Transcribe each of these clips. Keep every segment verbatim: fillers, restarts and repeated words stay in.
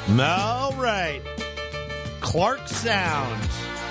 All right. Clark Sound.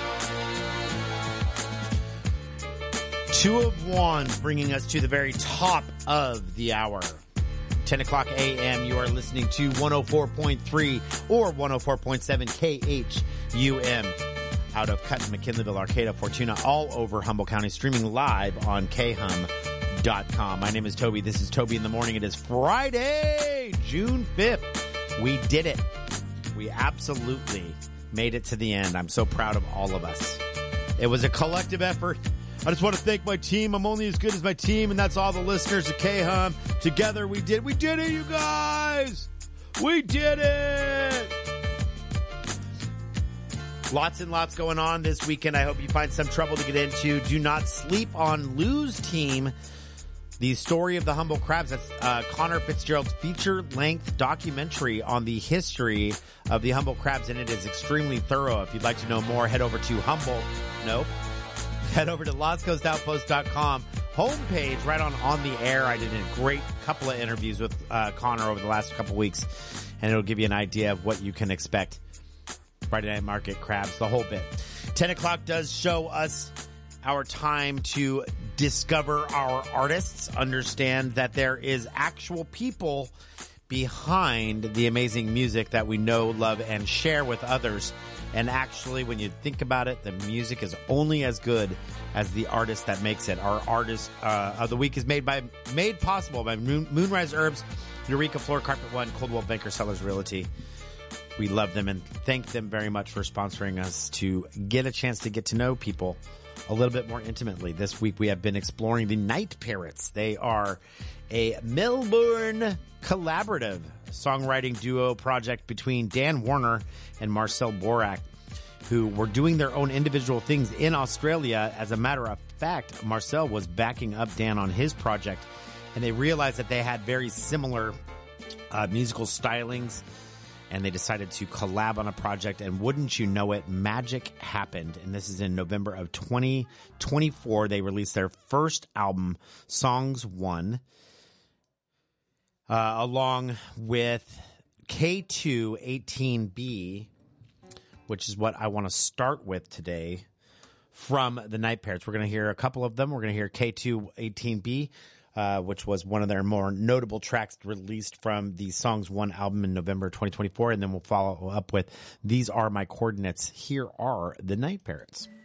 Two of one, bringing us to the very top of the hour. ten o'clock a.m. You are listening to one oh four point three or one oh four point seven K H U M out of Cutton, McKinleyville, Arcata, Fortuna, all over Humboldt County, streaming live on K hum dot com. My name is Toby. This is Toby in the Morning. It is Friday, June fifth. We did it. We absolutely made it to the end. I'm so proud of all of us. It was a collective effort. I just want to thank my team. I'm only as good as my team, and that's all the listeners of K-Hum. Together we did. We did it, you guys! We did it! Lots and lots going on this weekend. I hope you find some trouble to get into. Do not sleep on Lou's team. The story of the Humboldt Crabs. That's uh, Connor Fitzgerald's feature-length documentary on the history of the Humboldt Crabs, and it is extremely thorough. If you'd like to know more, head over to Humboldt. Nope. Head over to Lost Coast Outpost dot com homepage, right on On the Air. I did a great couple of interviews with uh, Connor over the last couple weeks, and it'll give you an idea of what you can expect. Friday Night Market, Crabs, the whole bit. ten o'clock does show us our time to discover our artists, understand that there is actual people behind the amazing music that we know, love, and share with others. And actually, when you think about it, the music is only as good as the artist that makes it. Our artist uh, of the week is made by made possible by Moon, Moonrise Herbs, Eureka Floor Carpet One, Coldwell Banker Sellers Realty. We love them and thank them very much for sponsoring us to get a chance to get to know people a little bit more intimately. This week we have been exploring the Night Parrots. They are a Melbourne collaborative songwriting duo project between Dan Warner and Marcel Borak, who were doing their own individual things in Australia. As a matter of fact, Marcel was backing up Dan on his project, and they realized that they had very similar uh, musical stylings, and they decided to collab on a project, and wouldn't you know it, magic happened. And this is in November of twenty twenty-four. They released their first album, Songs One, uh, along with K two eighteen B, which is what I want to start with today from the Night Parrots. We're going to hear a couple of them. We're going to hear K two eighteen B, Uh, which was one of their more notable tracks released from the Songs One album in November twenty twenty-four. And then we'll follow up with These Are My Coordinates. Here are the Night Parrots.